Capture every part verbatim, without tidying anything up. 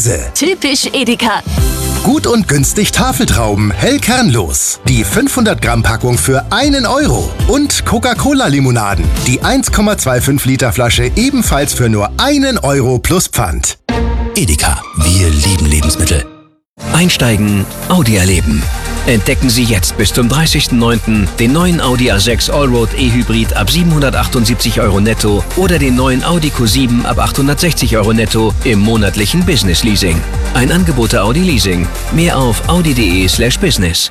Käse. Typisch Edeka. Gut und günstig Tafeltrauben, hell kernlos. Die fünfhundert Gramm Packung für einen Euro. Und Coca-Cola-Limonaden. Die eins Komma fünfundzwanzig Liter Flasche ebenfalls für nur einen Euro plus Pfand. Edeka, wir lieben Lebensmittel. Einsteigen, Audi erleben. Entdecken Sie jetzt bis zum dreißigsten neunten den neuen Audi A sechs Allroad E-Hybrid ab siebenhundertachtundsiebzig Euro netto oder den neuen Audi Q sieben ab achthundertsechzig Euro netto im monatlichen Business Leasing. Ein Angebot der Audi Leasing. Mehr auf audi.de slash business.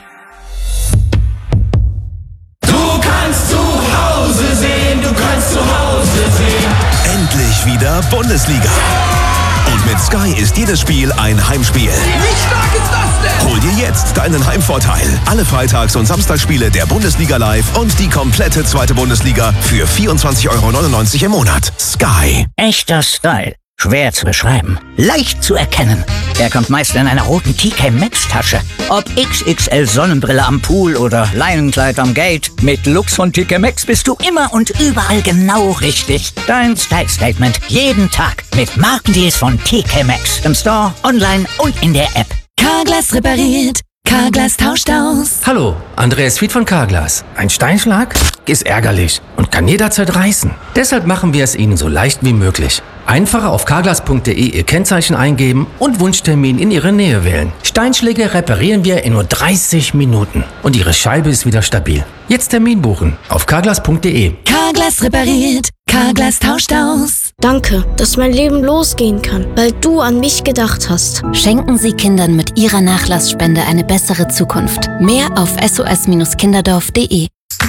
Du kannst zu Hause sehen, du kannst zu Hause sehen. Endlich wieder Bundesliga. Und mit Sky ist jedes Spiel ein Heimspiel. Wie stark ist das denn? Hol dir jetzt deinen Heimvorteil. Alle Freitags- und Samstagsspiele der Bundesliga live und die komplette zweite Bundesliga für vierundzwanzig Euro neunundneunzig im Monat. Sky. Echter Style. Schwer zu beschreiben. Leicht zu erkennen. Er kommt meist in einer roten T K Maxx Tasche. Ob X X L Sonnenbrille am Pool oder Leinenkleid am Gate. Mit Looks von T K Maxx bist du immer und überall genau richtig. Dein Style Statement jeden Tag mit Markendeals von T K Maxx. Im Store, online und in der App. Carglass repariert. Carglass tauscht aus. Hallo, Andreas Fied von Carglass. Ein Steinschlag ist ärgerlich und kann jederzeit reißen. Deshalb machen wir es Ihnen so leicht wie möglich. Einfach auf carglass punkt de Ihr Kennzeichen eingeben und Wunschtermin in Ihre Nähe wählen. Steinschläge reparieren wir in nur dreißig Minuten und Ihre Scheibe ist wieder stabil. Jetzt Termin buchen auf carglass punkt de. Carglass repariert. Carglass tauscht aus. Danke, dass mein Leben losgehen kann, weil du an mich gedacht hast. Schenken Sie Kindern mit Ihrer Nachlassspende eine bessere Zukunft. Mehr auf s o s kinderdorf punkt de.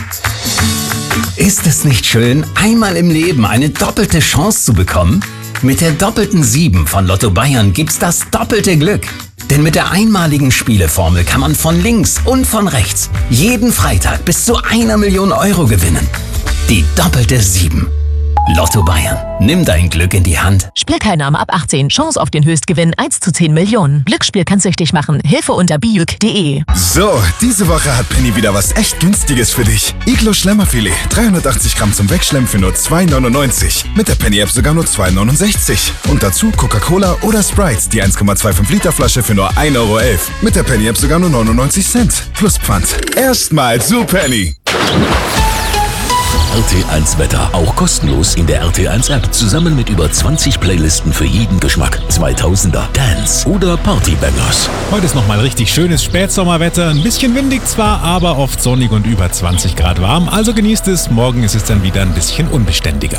Ist es nicht schön, einmal im Leben eine doppelte Chance zu bekommen? Mit der doppelten sieben von Lotto Bayern gibt's das doppelte Glück. Denn mit der einmaligen Spieleformel kann man von links und von rechts jeden Freitag bis zu einer Million Euro gewinnen. Die doppelte sieben. Lotto Bayern. Nimm dein Glück in die Hand. Spielteilnahme ab achtzehn. Chance auf den Höchstgewinn eins zu zehn Millionen. Glücksspiel kann süchtig machen. Hilfe unter bijuk punkt de. So, diese Woche hat Penny wieder was echt Günstiges für dich. Iglo Schlemmerfilet. dreihundertachtzig Gramm zum Wegschlemmen für nur zwei neunundneunzig. Mit der Penny-App sogar nur zwei neunundsechzig. Und dazu Coca-Cola oder Sprite. Die eins Komma fünfundzwanzig Liter Flasche für nur ein Euro elf. Mit der Penny-App sogar nur neunundneunzig Cent. Plus Pfand. Erstmal zu Penny. R T eins Wetter. Auch kostenlos in der R T eins App. Zusammen mit über zwanzig Playlisten für jeden Geschmack. zweitausender, Dance oder Partybangers. Heute ist nochmal richtig schönes Spätsommerwetter. Ein bisschen windig zwar, aber oft sonnig und über zwanzig Grad warm. Also genießt es. Morgen ist es dann wieder ein bisschen unbeständiger.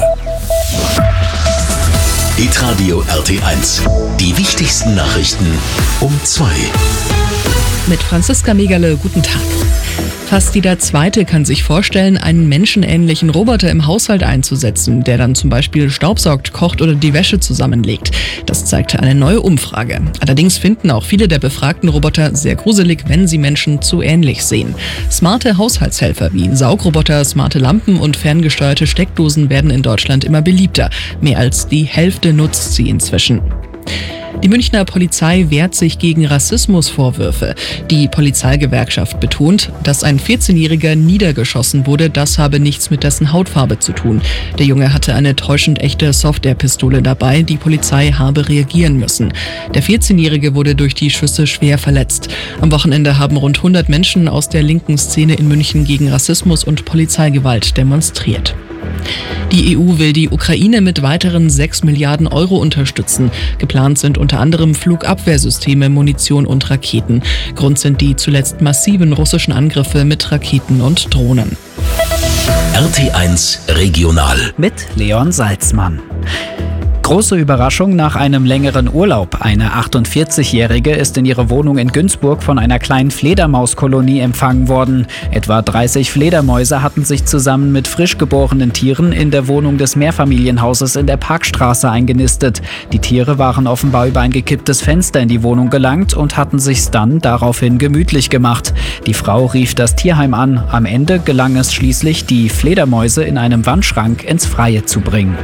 Hitradio R T eins. Die wichtigsten Nachrichten um zwei. Mit Franziska Megale, guten Tag. Fast jeder Zweite kann sich vorstellen, einen menschenähnlichen Roboter im Haushalt einzusetzen, der dann zum Beispiel staubsaugt, kocht oder die Wäsche zusammenlegt. Das zeigte eine neue Umfrage. Allerdings finden auch viele der befragten Roboter sehr gruselig, wenn sie Menschen zu ähnlich sehen. Smarte Haushaltshelfer wie Saugroboter, smarte Lampen und ferngesteuerte Steckdosen werden in Deutschland immer beliebter. Mehr als die Hälfte nutzt sie inzwischen. Die Münchner Polizei wehrt sich gegen Rassismusvorwürfe. Die Polizeigewerkschaft betont, dass ein vierzehnjähriger niedergeschossen wurde, das habe nichts mit dessen Hautfarbe zu tun. Der Junge hatte eine täuschend echte Softwarepistole dabei, die Polizei habe reagieren müssen. Der vierzehnjährige wurde durch die Schüsse schwer verletzt. Am Wochenende haben rund hundert Menschen aus der linken Szene in München gegen Rassismus und Polizeigewalt demonstriert. Die E U will die Ukraine mit weiteren sechs Milliarden Euro unterstützen. Geplant sind unter anderem Flugabwehrsysteme, Munition und Raketen. Grund sind die zuletzt massiven russischen Angriffe mit Raketen und Drohnen. R T eins Regional. Mit Leon Salzmann. Große Überraschung nach einem längeren Urlaub. Eine achtundvierzigjährige ist in ihre Wohnung in Günzburg von einer kleinen Fledermauskolonie empfangen worden. Etwa dreißig Fledermäuse hatten sich zusammen mit frisch geborenen Tieren in der Wohnung des Mehrfamilienhauses in der Parkstraße eingenistet. Die Tiere waren offenbar über ein gekipptes Fenster in die Wohnung gelangt und hatten sich's dann daraufhin gemütlich gemacht. Die Frau rief das Tierheim an. Am Ende gelang es schließlich, die Fledermäuse in einem Wandschrank ins Freie zu bringen.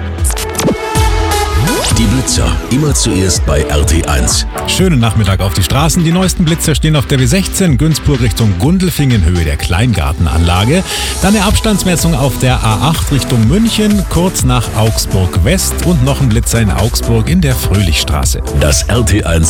Die Blitzer, immer zuerst bei R T eins. Schönen Nachmittag auf die Straßen. Die neuesten Blitzer stehen auf der W sechzehn, Günzburg Richtung Gundelfing in Höhe der Kleingartenanlage. Dann eine Abstandsmessung auf der A acht Richtung München, kurz nach Augsburg West und noch ein Blitzer in Augsburg in der Fröhlichstraße. Das R T eins